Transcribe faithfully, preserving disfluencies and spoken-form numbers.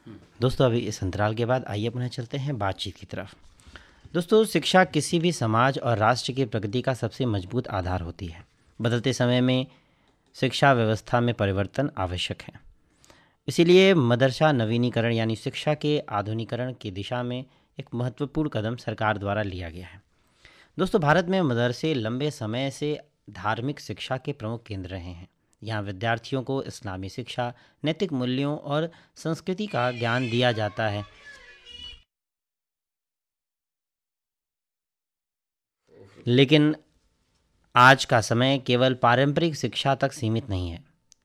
दोस्तों अभी इस अंतराल के बाद आइए पुनः चलते हैं बातचीत की तरफ। दोस्तों शिक्षा किसी भी समाज और राष्ट्र की प्रगति का सबसे मजबूत आधार होती है। बदलते समय में शिक्षा व्यवस्था में परिवर्तन आवश्यक है। इसीलिए मदरसा नवीनीकरण यानी शिक्षा के आधुनिकीकरण की दिशा में एक महत्वपूर्ण कदम सरकार द्वारा लिया गया है। दोस्तों भारत में मदरसे लंबे समय से धार्मिक शिक्षा के प्रमुख केंद्र रहे हैं। यहाँ विद्यार्थियों को इस्लामी शिक्षा, नैतिक मूल्यों और संस्कृति का ज्ञान दिया जाता है। लेकिन आज का समय केवल पारंपरिक शिक्षा तक सीमित नहीं है।